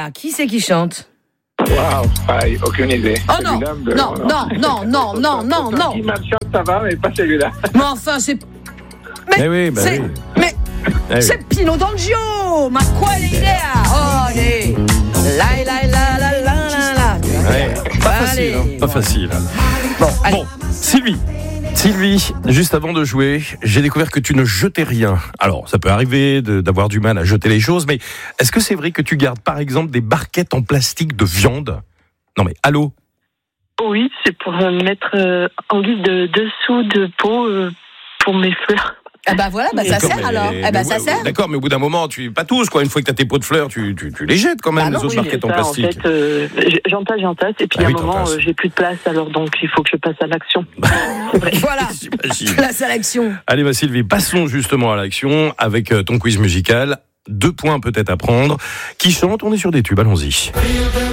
là, qui c'est qui chante? Waouh, aucune idée. Oh non, non. Qui chante, ça va, mais pas celui-là. Mais enfin, c'est... Eh oui, bah c'est... oui. Mais... Eh c'est Pino D'Angio. Ma quale idea? Oh, allez. La. Ouais, pas facile, hein, pas facile. Bon, allez. Bon, Sylvie, juste avant de jouer, j'ai découvert que tu ne jetais rien. Alors, ça peut arriver d'avoir du mal à jeter les choses, mais est-ce que c'est vrai que tu gardes par exemple des barquettes en plastique de viande? Non mais, allô? Oui, c'est pour mettre en guise de dessous de pot pour mes fleurs. Ah bah voilà, bah ça sert alors. Ah bah ça sert. D'accord, mais au bout d'un moment, pas tous, quoi. Une fois que tu as tes pots de fleurs, tu les jettes quand même, Ah non, les autres Oui, barquettes en ça, plastique. En fait, j'entasse, et puis à un moment, j'ai plus de place, alors donc il faut que je passe à l'action. C'est vrai. Voilà, J'imagine. place à l'action. Allez, ma Sylvie, passons justement à l'action avec ton quiz musical. 2 points peut-être à prendre. Qui chante? On est sur des tubes, allons-y.